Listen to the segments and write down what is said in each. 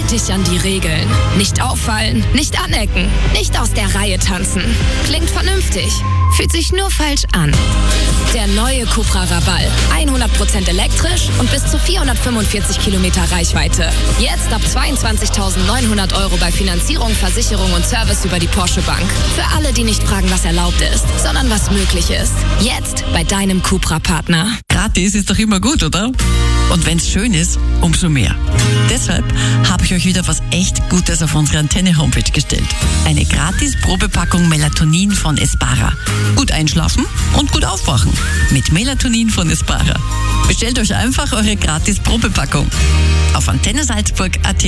dich an die Regeln. Nicht auffallen, nicht anecken, nicht aus der Reihe tanzen. Klingt vernünftig, fühlt sich nur falsch an. Der neue Cupra Raval. 100% elektrisch und bis zu 445 Kilometer Reichweite. Jetzt ab 22.900 € bei Finanzierung, Versicherung und Service über die Porsche Bank. Für alle, die nicht fragen, was erlaubt ist, sondern was möglich ist. Jetzt bei deinem Cupra-Partner. Gratis ist doch immer gut, oder? Und wenn's schön ist, umso mehr. Deshalb habe ich euch wieder was echt Gutes auf unsere Antenne-Homepage gestellt. Eine gratis Probepackung Melatonin von Espara. Gut einschlafen und gut aufwachen. Mit Melatonin von Espara. Bestellt euch einfach eure gratis Probepackung auf antennesalzburg.at.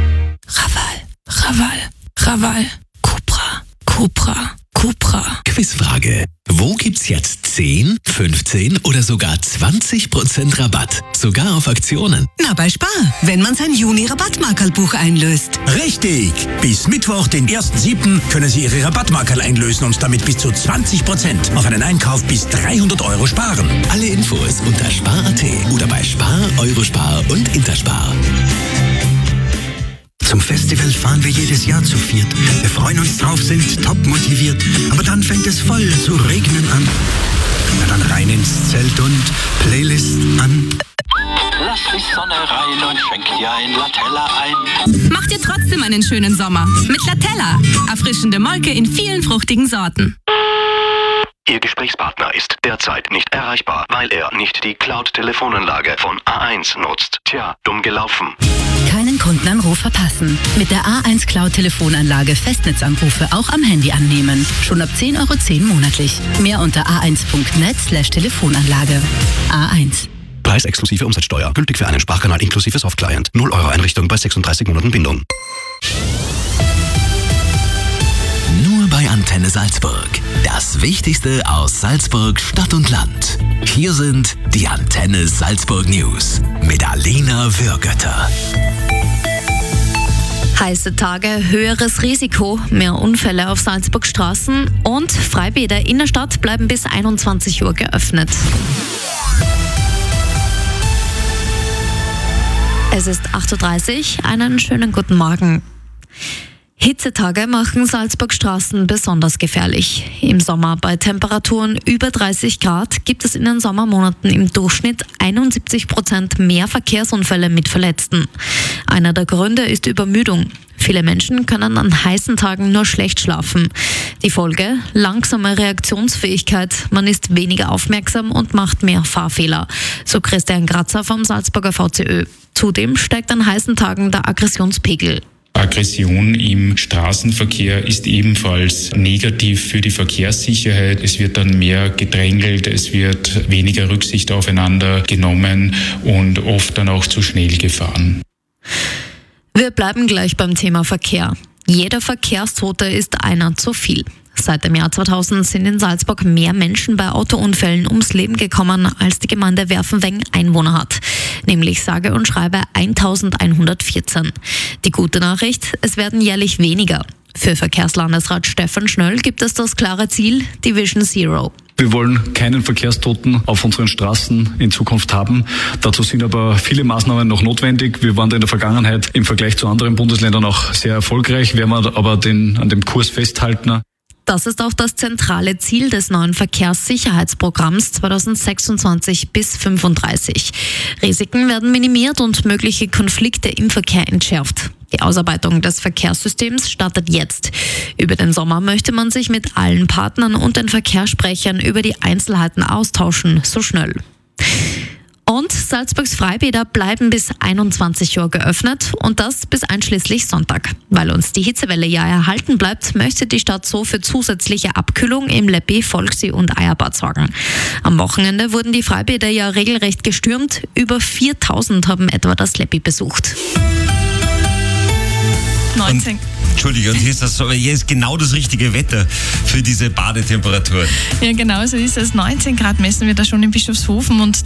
Raval. Cupra. Quizfrage. Wo gibt's jetzt 10, 15 oder sogar 20% Rabatt? Sogar auf Aktionen. Na, bei Spar, wenn man sein Juni-Rabattmarkerlbuch einlöst. Richtig! Bis Mittwoch, den 1.7. können Sie Ihre Rabattmarkerl einlösen und damit bis zu 20% auf einen Einkauf bis 300 € sparen. Alle Infos unter spar.at oder bei Spar, Eurospar und Interspar. Zum Festival fahren wir jedes Jahr zu viert. Wir freuen uns drauf, sind top motiviert. Aber dann fängt es voll zu regnen an. Na dann rein ins Zelt und Playlist an. Lass die Sonne rein und schenk dir ein Latella ein. Mach dir trotzdem einen schönen Sommer mit Latella. Erfrischende Molke in vielen fruchtigen Sorten. Ihr Gesprächspartner ist derzeit nicht erreichbar, weil er nicht die Cloud-Telefonanlage von A1 nutzt. Tja, dumm gelaufen. Keinen Kundenanruf verpassen. Mit der A1 Cloud-Telefonanlage Festnetzanrufe auch am Handy annehmen. Schon ab 10,10 € monatlich. Mehr unter a1.net/Telefonanlage. A1. Preis exklusive Umsatzsteuer. Gültig für einen Sprachkanal inklusive Softclient. 0 € Einrichtung bei 36 Monaten Bindung. Nur bei Antenne Salzburg. Das Wichtigste aus Salzburg, Stadt und Land. Hier sind die Antenne Salzburg News mit Alina Würgötter. Heiße Tage, höheres Risiko, mehr Unfälle auf Salzburgs Straßen und Freibäder in der Stadt bleiben bis 21 Uhr geöffnet. Es ist 8:30 Uhr, einen schönen guten Morgen. Hitzetage machen Salzburgs Straßen besonders gefährlich. Im Sommer bei Temperaturen über 30 Grad gibt es in den Sommermonaten im Durchschnitt 71% mehr Verkehrsunfälle mit Verletzten. Einer der Gründe ist Übermüdung. Viele Menschen können an heißen Tagen nur schlecht schlafen. Die Folge? Langsame Reaktionsfähigkeit. Man ist weniger aufmerksam und macht mehr Fahrfehler. So Christian Grazer vom Salzburger VCÖ. Zudem steigt an heißen Tagen der Aggressionspegel. Aggression im Straßenverkehr ist ebenfalls negativ für die Verkehrssicherheit. Es wird dann mehr gedrängelt, es wird weniger Rücksicht aufeinander genommen und oft dann auch zu schnell gefahren. Wir bleiben gleich beim Thema Verkehr. Jeder Verkehrstote ist einer zu viel. Seit dem Jahr 2000 sind in Salzburg mehr Menschen bei Autounfällen ums Leben gekommen, als die Gemeinde Werfenweng Einwohner hat. Nämlich sage und schreibe 1114. Die gute Nachricht, es werden jährlich weniger. Für Verkehrslandesrat Stefan Schnöll gibt es das klare Ziel, die Vision Zero. Wir wollen keinen Verkehrstoten auf unseren Straßen in Zukunft haben. Dazu sind aber viele Maßnahmen noch notwendig. Wir waren da in der Vergangenheit im Vergleich zu anderen Bundesländern auch sehr erfolgreich, werden wir aber an dem Kurs festhalten. Das ist auch das zentrale Ziel des neuen Verkehrssicherheitsprogramms 2026 bis 2035. Risiken werden minimiert und mögliche Konflikte im Verkehr entschärft. Die Ausarbeitung des Verkehrssystems startet jetzt. Über den Sommer möchte man sich mit allen Partnern und den Verkehrssprechern über die Einzelheiten austauschen, so schnell. Und Salzburgs Freibäder bleiben bis 21 Uhr geöffnet und das bis einschließlich Sonntag. Weil uns die Hitzewelle ja erhalten bleibt, möchte die Stadt so für zusätzliche Abkühlung im Leppi, Volksee und Eierbad sorgen. Am Wochenende wurden die Freibäder ja regelrecht gestürmt. Über 4.000 haben etwa das Leppi besucht. 19. Entschuldige, und hier ist genau das richtige Wetter für diese Badetemperatur. Ja, genau so ist es. 19 Grad messen wir da schon in Bischofshofen und